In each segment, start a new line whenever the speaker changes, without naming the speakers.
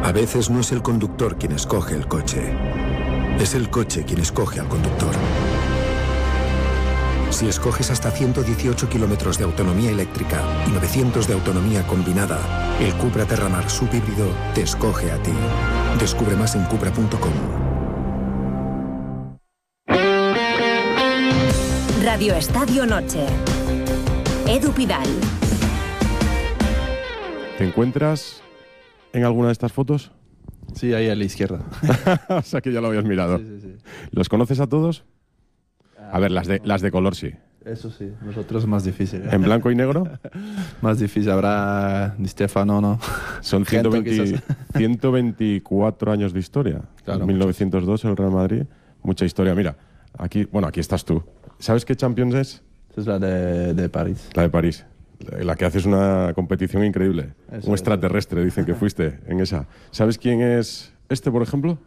A veces no es el conductor quien escoge el coche, es el coche quien escoge al conductor. Si escoges hasta 118 kilómetros de autonomía eléctrica y 900 de autonomía combinada, el Cupra Terramar subhíbrido te escoge a ti. Descubre más en cupra.com.
Radio Estadio Noche. Edu Pidal.
¿Te encuentras en alguna de estas fotos?
Sí, ahí a la izquierda.
O sea que ya lo habías mirado.
Sí.
¿Los conoces a todos? A ver, las de color sí.
Eso sí, nosotros es más difícil.
¿En blanco y negro?
Más difícil, habrá Di Stefano, ¿no?
Son 124 años de historia.
Claro,
En 1902 el Real Madrid, mucha historia. Mira, aquí estás tú. ¿Sabes qué Champions es?
Es la de París.
La de París. La que haces una competición increíble.
Eso,
Un extraterrestre, dicen que fuiste en esa. ¿Sabes quién es este, por ejemplo?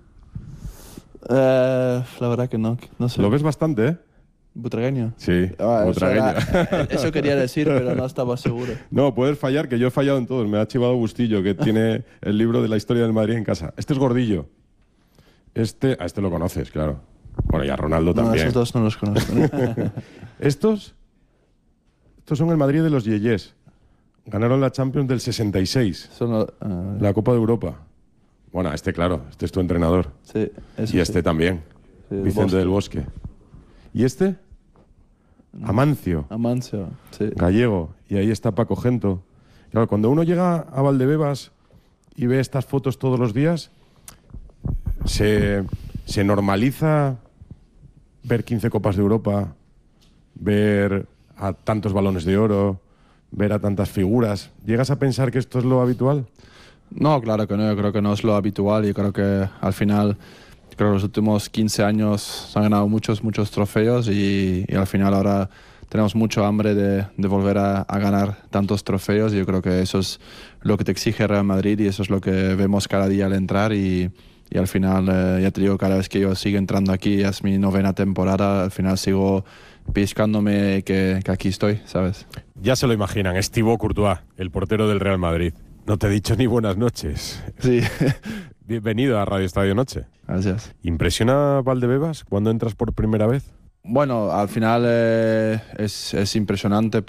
La verdad que no sé.
Lo ves bastante, ¿eh?
¿Butragueño?
Sí, butragueño.
Eso quería decir, pero no estaba seguro.
No, puedes fallar, que yo he fallado en todos. Me ha chivado Bustillo, que tiene el libro de la historia del Madrid en casa. Este es Gordillo. A este lo conoces, claro. Bueno, y a Ronaldo
No,
también.
esos dos no los conozco.
Estos son el Madrid de los Yeyés. Ganaron la Champions del 66. La Copa de Europa. Bueno, claro, este es tu entrenador.
Sí, eso
Y este
sí.
también,
Sí,
Vicente del Bosque. ¿Y este? Amancio,
sí.
gallego. Y ahí está Paco Gento. Claro, cuando uno llega a Valdebebas y ve estas fotos todos los días, se normaliza ver 15 Copas de Europa, ver a tantos balones de oro, ver a tantas figuras. ¿Llegas a pensar que esto es lo habitual?
No, claro que no. Yo creo que no es lo habitual. Yo creo que al final, los últimos 15 años se han ganado muchos trofeos y al final ahora tenemos mucho hambre de volver a ganar tantos trofeos. Y yo creo que eso es lo que te exige Real Madrid y eso es lo que vemos cada día al entrar y al final, ya te digo, cada vez que yo sigo entrando aquí, es mi 9ª temporada, al final sigo piscándome que aquí estoy, ¿sabes?
Ya se lo imaginan, es Thibaut Courtois, el portero del Real Madrid. No te he dicho ni buenas noches.
Sí.
Bienvenido a Radio Estadio Noche.
Gracias.
¿Impresiona Valdebebas cuando entras por primera vez?
Bueno, al final es impresionante